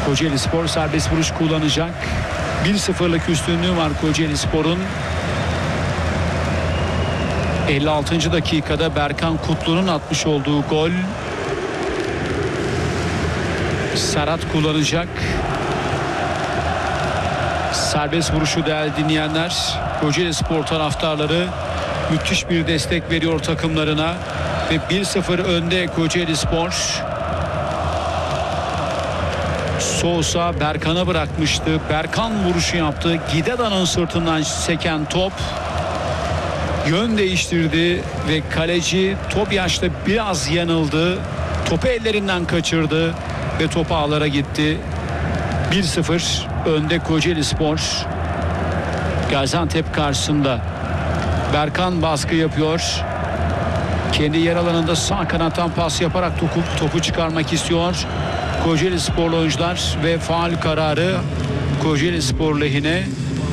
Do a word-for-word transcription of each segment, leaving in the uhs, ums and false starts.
Kocaelispor serbest vuruş kullanacak. bir sıfırlık üstünlüğü var Kocaelispor'un. elli altıncı dakikada Berkan Kutlu'nun atmış olduğu gol. Serhat kullanacak. Serbest vuruşu değerli dinleyenler. Kocaelispor taraftarları müthiş bir destek veriyor takımlarına ve bir sıfır önde Kocaelispor. Sousa Berkan'a bırakmıştı. Berkan vuruşu yaptı. Gideda'nın sırtından seken top yön değiştirdi ve kaleci Tobias'ta biraz yanıldı. Topu ellerinden kaçırdı ve top ağlara gitti. bir sıfır önde Kocaelispor. Gaziantep karşısında. Berkan baskı yapıyor. Kendi yer alanında sağ kanattan pas yaparak topu, topu çıkarmak istiyor Kocaelisporlu oyuncular ve faul kararı Kocaelispor lehine.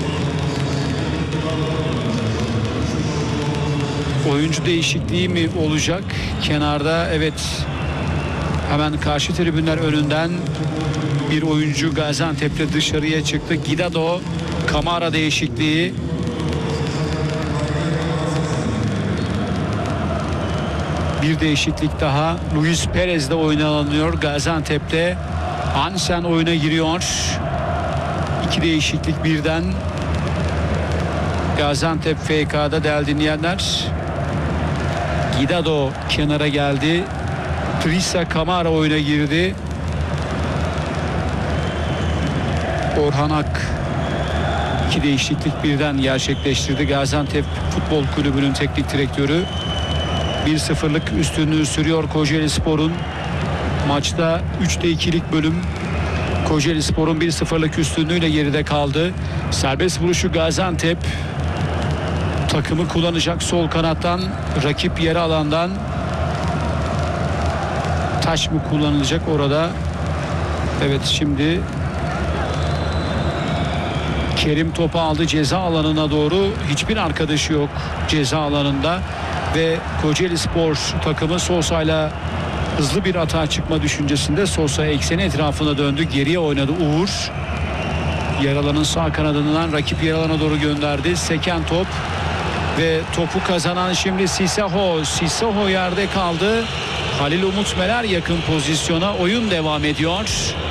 Oyuncu değişikliği mi olacak? Kenarda evet, hemen karşı tribünler önünden bir oyuncu Gaziantep'te dışarıya çıktı. Gidado, Kamara değişikliği. Bir değişiklik daha. Luis Perez de oyuna alınıyor Gaziantep'te. Hansen oyuna giriyor. İki değişiklik birden. Gaziantep F K'da değerli dinleyenler. Gidado kenara geldi. Trisa Kamara oyuna girdi. Orhan Ak iki değişiklik birden gerçekleştirdi. Gaziantep Futbol Kulübü'nün teknik direktörü. bir sıfırlık üstünlüğü sürüyor Kocaelispor'un. Maçta üçte ikilik bölüm. Kocaelispor'un bir sıfırlık üstünlüğüyle geride kaldı. Serbest vuruşu Gaziantep takımı kullanacak sol kanattan, rakip yarı alandan. Taş mı kullanılacak orada? Evet, şimdi Kerim topu aldı ceza alanına doğru. Hiçbir arkadaşı yok ceza alanında ve Kocaelispor takımı Sosa'yla hızlı bir atağa çıkma düşüncesinde. Sosa ekseni etrafına döndü, geriye oynadı Uğur. Yer alanın sağ kanadından rakip yer alana doğru gönderdi. Seken top ve topu kazanan şimdi Sisaho. Sisaho yerde kaldı. Halil Umut Meler yakın pozisyona. Oyun devam ediyor.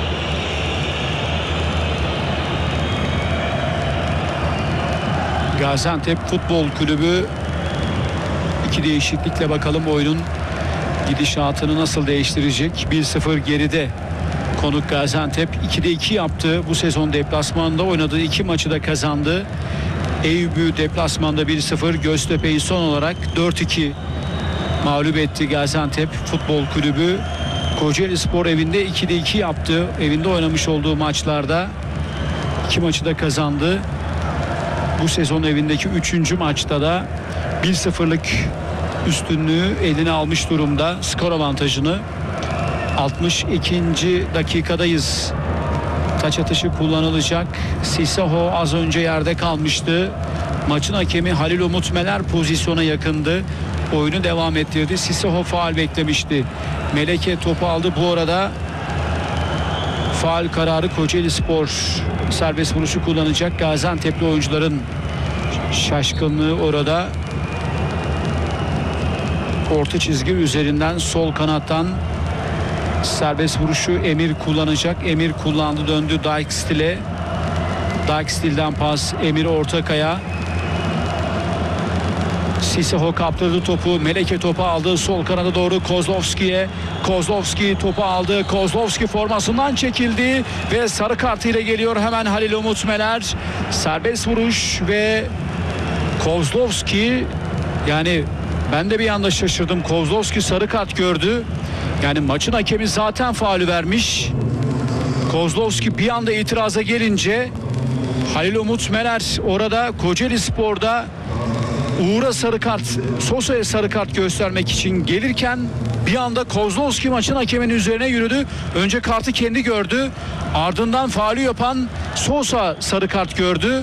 Gaziantep Futbol Kulübü iki değişiklikle bakalım oyunun gidişatını nasıl değiştirecek. bir sıfır geride konuk Gaziantep. ikide iki yaptı. Bu sezon deplasmanda oynadığı iki maçı da kazandı. Eyüp'ü deplasmanda bir sıfır, Göztepe'yi son olarak dört iki mağlup etti Gaziantep Futbol Kulübü. Kocaelispor evinde ikide iki yaptı. Evinde oynamış olduğu maçlarda iki maçı da kazandı. Bu sezon evindeki üçüncü maçta da bir sıfırlık üstünlüğü eline almış durumda. Skor avantajını. altmış ikinci dakikadayız. Taç atışı kullanılacak. Sisaho az önce yerde kalmıştı. Maçın hakemi Halil Umut Meler pozisyona yakındı. Oyunu devam ettirdi. Sisaho faul beklemişti. Meleke topu aldı. Bu arada faul kararı Kocaelispor serbest vuruşu kullanacak. Gaziantep'li oyuncuların şaşkınlığı orada. Orta çizgi üzerinden sol kanattan serbest vuruşu Emir kullanacak. Emir kullandı, döndü Dijkstill'e. Dijkstill'den pas Emir Ortakaya. Sisaho kaptırdı topu. Meleke topu aldı. Sol kanada doğru Kozlovski'ye. Kozlovski topu aldı. Kozlovski formasından çekildi ve sarı kartıyla geliyor hemen Halil Umut Meler. Serbest vuruş ve Kozlovski, yani ben de bir anda şaşırdım. Kozlovski sarı kart gördü. Yani maçın hakemi zaten faulü vermiş. Kozlovski bir anda itiraza gelince Halil Umut Meler orada Kocaelispor'da Uğur'a sarı kart, Sosa'ya sarı kart göstermek için gelirken bir anda Kozlovski maçın hakeminin üzerine yürüdü. Önce kartı kendi gördü. Ardından faulü yapan Sosa sarı kart gördü.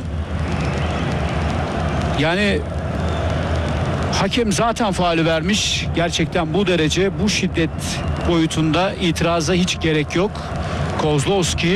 Yani hakem zaten faulü vermiş. Gerçekten bu derece, bu şiddet boyutunda itiraza hiç gerek yok. Kozlovski